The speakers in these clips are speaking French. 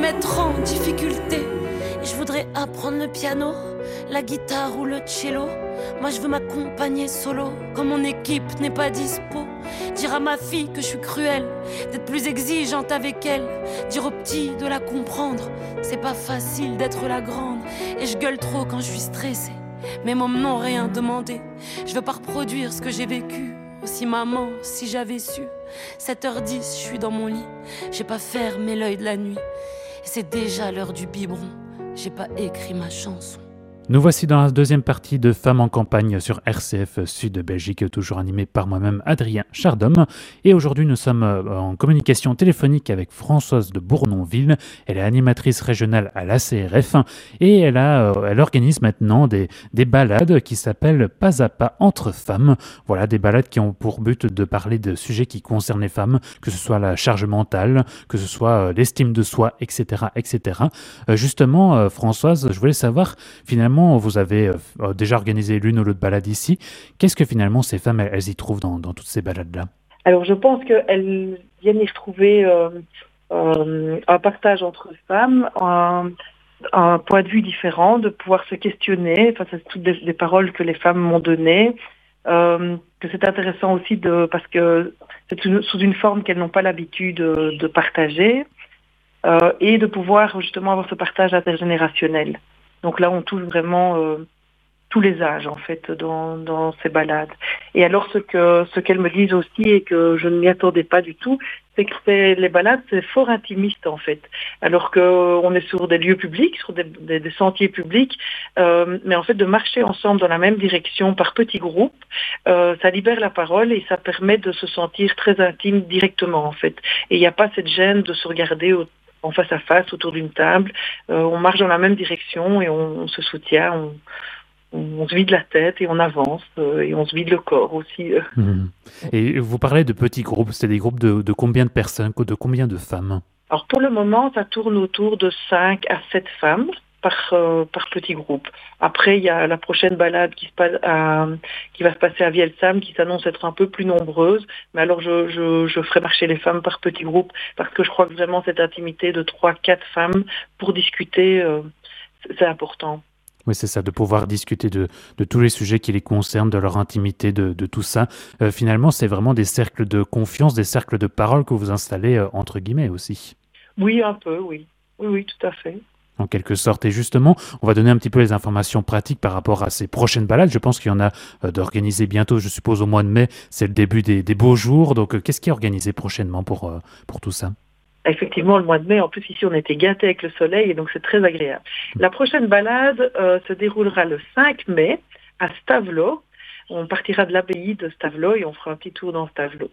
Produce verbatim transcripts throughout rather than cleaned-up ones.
mettre en difficulté. Et je voudrais apprendre le piano, la guitare ou le cello. Moi je veux m'accompagner solo, quand mon équipe n'est pas dispo. Dire à ma fille que je suis cruelle, d'être plus exigeante avec elle. Dire aux petits de la comprendre, c'est pas facile d'être la grande. Et je gueule trop quand je suis stressée, mes mômes n'ont rien demandé. Je veux pas reproduire ce que j'ai vécu. Aussi maman, si j'avais su. sept heures dix, je suis dans mon lit. J'ai pas fermé l'œil de la nuit. Et c'est déjà l'heure du biberon. J'ai pas écrit ma chanson. Nous voici dans la deuxième partie de Femmes en campagne sur R C F Sud de Belgique, toujours animé par moi-même Adrien Chardom. Et aujourd'hui, nous sommes en communication téléphonique avec Françoise de Bournonville. Elle est animatrice régionale à l'A C R F et elle, a, elle organise maintenant des, des balades qui s'appellent Pas à pas entre femmes. Voilà, des balades qui ont pour but de parler de sujets qui concernent les femmes, que ce soit la charge mentale, que ce soit l'estime de soi, et cetera, et cetera. Justement, Françoise, je voulais savoir finalement, vous avez euh, déjà organisé l'une ou l'autre balade ici. Qu'est-ce que finalement ces femmes, elles, elles y trouvent dans, dans toutes ces balades-là ? Alors je pense qu'elles viennent y retrouver euh, euh, un partage entre femmes, un, un point de vue différent, de pouvoir se questionner face à toutes les, les paroles que les femmes m'ont données, euh, que c'est intéressant aussi de, parce que c'est une, sous une forme qu'elles n'ont pas l'habitude de, de partager, euh, et de pouvoir justement avoir ce partage intergénérationnel. Donc là, on touche vraiment euh, tous les âges, en fait, dans, dans ces balades. Et alors, ce que ce qu'elles me disent aussi, et que je ne m'y attendais pas du tout, c'est que c'est, les balades, c'est fort intimiste, en fait. Alors qu'on est sur des lieux publics, sur des, des, des sentiers publics, euh, mais en fait, de marcher ensemble dans la même direction par petits groupes, euh, ça libère la parole et ça permet de se sentir très intime directement, en fait. Et il n'y a pas cette gêne de se regarder au en face à face autour d'une table, euh, on marche dans la même direction et on, on se soutient, on, on, on se vide la tête et on avance euh, et on se vide le corps aussi. Euh. Mmh. Et vous parlez de petits groupes, c'est des groupes de, de combien de personnes, de combien de femmes ? Alors pour le moment, ça tourne autour de cinq à sept femmes par, euh, par petit groupe. Après, il y a la prochaine balade qui, se passe à, qui va se passer à Vielsam, qui s'annonce être un peu plus nombreuse. Mais alors, je, je, je ferai marcher les femmes par petits groupes parce que je crois que vraiment cette intimité de trois, quatre femmes pour discuter, euh, c'est important. Oui, c'est ça, de pouvoir discuter de, de tous les sujets qui les concernent, de leur intimité, de, de tout ça. Euh, finalement, c'est vraiment des cercles de confiance, des cercles de parole que vous installez, euh, entre guillemets aussi. Oui, un peu, oui. Oui, oui, tout à fait. En quelque sorte. Et justement, on va donner un petit peu les informations pratiques par rapport à ces prochaines balades. Je pense qu'il y en a euh, d'organiser bientôt, je suppose au mois de mai. C'est le début des, des beaux jours. Donc, euh, qu'est-ce qui est organisé prochainement pour, euh, pour tout ça ? Effectivement, le mois de mai, en plus ici on était gâtés avec le soleil et donc c'est très agréable. La prochaine balade euh, se déroulera le cinq mai à Stavelot. On partira de l'abbaye de Stavelot et on fera un petit tour dans Stavelot.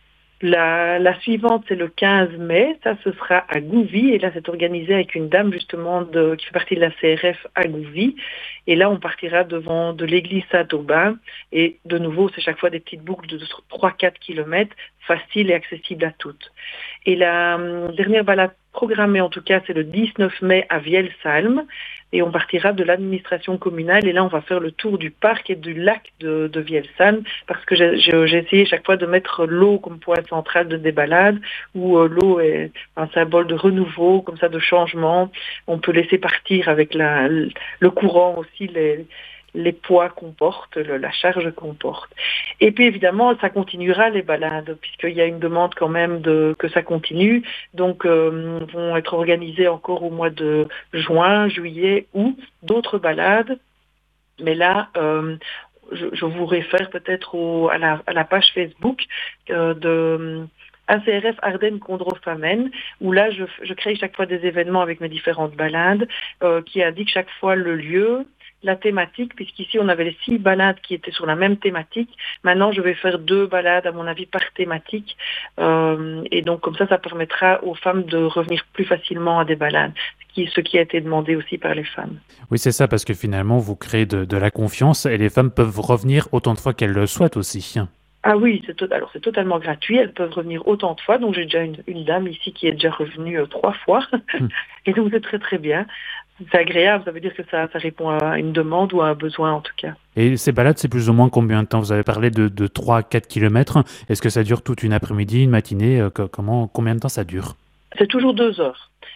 La, la suivante, c'est le quinze mai, ça ce sera à Gouvy, et là c'est organisé avec une dame justement de, qui fait partie de la C R F à Gouvy, et là on partira devant de l'église Saint-Aubin, et de nouveau c'est chaque fois des petites boucles de trois à quatre kilomètres, faciles et accessibles à toutes. Et la euh, dernière balade programmée en tout cas, c'est le dix-neuf mai à Vielsalm, et on partira de l'administration communale, et là on va faire le tour du parc et du lac de, de Vielsalm, parce que j'ai, j'ai essayé chaque fois de mettre l'eau comme point central de des balades, où euh, l'eau est un symbole de renouveau, comme ça de changement. On peut laisser partir avec la, le courant aussi les, les poids qu'on porte, le, la charge qu'on porte. Et puis évidemment, ça continuera les balades, puisqu'il y a une demande quand même de que ça continue. Donc, euh, vont être organisées encore au mois de juin, juillet, août, d'autres balades. Mais là, euh, je, je vous réfère peut-être au, à, la, à la page Facebook euh, de A C R F Ardennes Condrofamen, où là, je, je crée chaque fois des événements avec mes différentes balades euh, qui indiquent chaque fois le lieu, la thématique, puisqu'ici on avait les six balades qui étaient sur la même thématique. Maintenant, je vais faire deux balades, à mon avis, par thématique. Euh, et donc, comme ça, ça permettra aux femmes de revenir plus facilement à des balades, ce qui, ce qui a été demandé aussi par les femmes. Oui, c'est ça, parce que finalement, vous créez de, de la confiance et les femmes peuvent revenir autant de fois qu'elles le souhaitent aussi. Ah oui, c'est to- alors c'est totalement gratuit, elles peuvent revenir autant de fois, donc j'ai déjà une, une dame ici qui est déjà revenue euh, trois fois, mmh. Et donc c'est très très bien. C'est agréable, ça veut dire que ça, ça répond à une demande ou à un besoin en tout cas. Et ces balades, c'est plus ou moins combien de temps ? Vous avez parlé de, de trois à quatre kilomètres. Est-ce que ça dure toute une après-midi, une matinée ? Comment, combien de temps ça dure ? C'est toujours deux heures.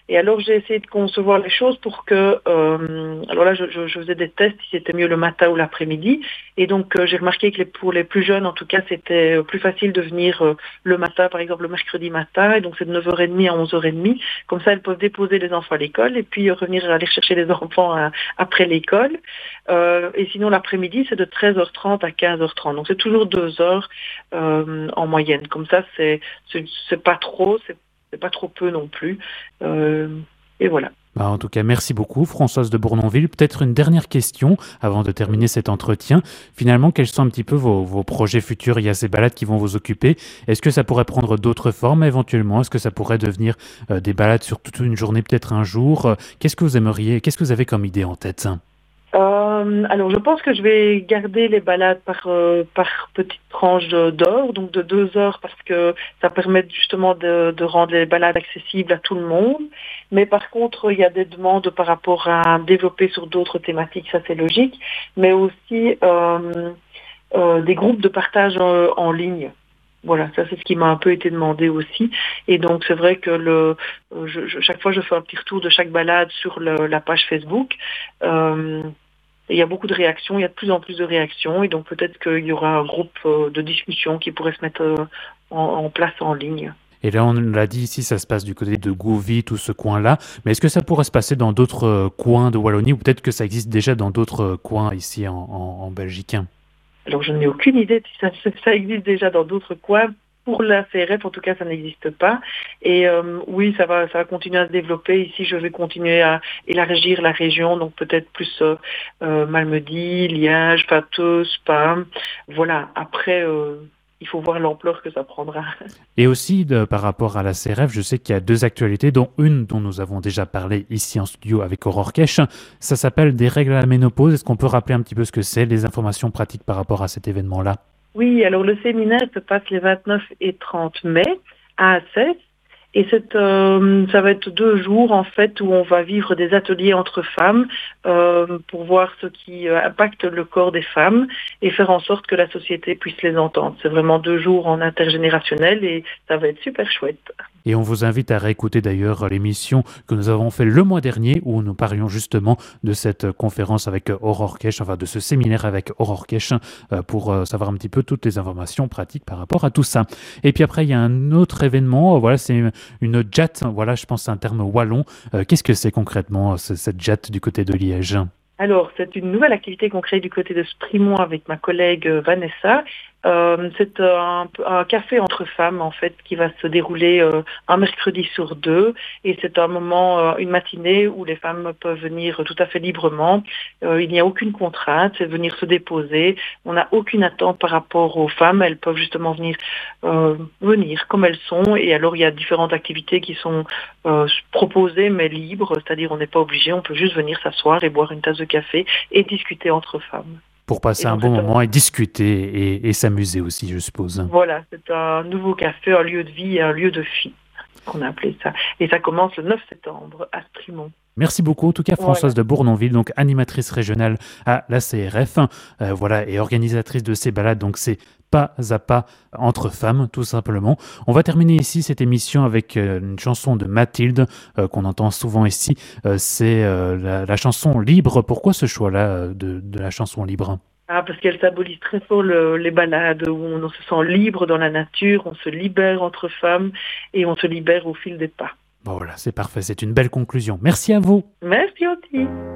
Et alors j'ai essayé de concevoir les choses pour que, euh, alors là je, je, je faisais des tests si c'était mieux le matin ou l'après-midi, et donc euh, j'ai remarqué que les, pour les plus jeunes en tout cas c'était plus facile de venir euh, le matin, par exemple le mercredi matin, et donc c'est de neuf heures trente à onze heures trente, comme ça elles peuvent déposer les enfants à l'école et puis euh, revenir aller chercher les enfants à, après l'école. Euh, et sinon l'après-midi c'est de treize heures trente à quinze heures trente, donc c'est toujours deux heures euh, en moyenne. Comme ça c'est, c'est, c'est pas trop, c'est, c'est pas trop peu non plus. Euh, et voilà. Bah, en tout cas, merci beaucoup, Françoise de Bournonville. Peut-être une dernière question avant de terminer cet entretien. Finalement, quels sont un petit peu vos, vos projets futurs? Il y a ces balades qui vont vous occuper. Est-ce que ça pourrait prendre d'autres formes éventuellement? Est-ce que ça pourrait devenir euh, des balades sur toute une journée, peut-être un jour? Qu'est-ce que vous aimeriez? Qu'est-ce que vous avez comme idée en tête? Euh, alors, je pense que je vais garder les balades par, euh, par petites tranches de, d'heures, donc de deux heures, parce que ça permet justement de, de rendre les balades accessibles à tout le monde. Mais par contre, il y a des demandes par rapport à développer sur d'autres thématiques, ça c'est logique, mais aussi euh, euh, des groupes de partage en, en ligne. Voilà, ça c'est ce qui m'a un peu été demandé aussi. Et donc c'est vrai que le, je, je, chaque fois je fais un petit retour de chaque balade sur le, la page Facebook. Euh, il y a beaucoup de réactions, il y a de plus en plus de réactions, et donc peut-être qu'il y aura un groupe de discussion qui pourrait se mettre en, en place en ligne. Et là, on l'a dit ici, ça se passe du côté de Gouvy, tout ce coin-là. Mais est-ce que ça pourrait se passer dans d'autres coins de Wallonie, ou peut-être que ça existe déjà dans d'autres coins ici en, en, en Belgique? Alors je n'ai aucune idée si ça, ça existe déjà dans d'autres coins. Pour la C R F, en tout cas, ça n'existe pas. Et euh, oui, ça va, ça va continuer à se développer. Ici, je vais continuer à élargir la région, donc peut-être plus euh, euh, Malmedy, Liège, Pateux, Spa. Voilà. Après, euh, il faut voir l'ampleur que ça prendra. Et aussi, de, par rapport à la C R F, je sais qu'il y a deux actualités, dont une dont nous avons déjà parlé ici en studio avec Aurore Kesch. Ça s'appelle des règles à la ménopause. Est-ce qu'on peut rappeler un petit peu ce que c'est, les informations pratiques par rapport à cet événement-là? Oui, alors le séminaire se passe les vingt-neuf et trente mai à Assès. Et c'est, euh, ça va être deux jours en fait où on va vivre des ateliers entre femmes euh, pour voir ce qui euh, impacte le corps des femmes et faire en sorte que la société puisse les entendre. C'est vraiment deux jours en intergénérationnel et ça va être super chouette. Et on vous invite à réécouter d'ailleurs l'émission que nous avons fait le mois dernier où nous parlions justement de cette conférence avec Aurore Kesch, enfin de ce séminaire avec Aurore Kesch pour savoir un petit peu toutes les informations pratiques par rapport à tout ça. Et puis après, il y a un autre événement, voilà, c'est une J A T, voilà, je pense que c'est un terme wallon. Qu'est-ce que c'est concrètement, cette J A T du côté de Liège? Alors, c'est une nouvelle activité qu'on crée du côté de Sprimont avec ma collègue Vanessa. Euh, c'est un, un café entre femmes en fait qui va se dérouler euh, un mercredi sur deux et c'est un moment, euh, une matinée où les femmes peuvent venir tout à fait librement. Euh, il n'y a aucune contrainte, c'est venir se déposer. On n'a aucune attente par rapport aux femmes. Elles peuvent justement venir euh, venir comme elles sont et alors il y a différentes activités qui sont euh, proposées mais libres, c'est-à-dire on n'est pas obligé, on peut juste venir s'asseoir et boire une tasse de café et discuter entre femmes. Pour passer un bon moment et discuter et, et s'amuser aussi, je suppose. Voilà, c'est un nouveau café, un lieu de vie et un lieu de vie, qu'on a appelé ça. Et ça commence le neuf septembre à Sprimont. Merci beaucoup, en tout cas, Françoise voilà. de Bournonville, donc animatrice régionale à la C R F, euh, voilà, et organisatrice de ces balades, donc c'est pas à pas entre femmes, tout simplement. On va terminer ici cette émission avec euh, une chanson de Mathilde, euh, qu'on entend souvent ici, euh, c'est euh, la, la chanson Libre. Pourquoi ce choix-là de, de la chanson Libre ? Ah, parce qu'elle symbolise très fort le, les balades où on, on se sent libre dans la nature, on se libère entre femmes et on se libère au fil des pas. Bon, voilà, c'est parfait, c'est une belle conclusion. Merci à vous. Merci aussi.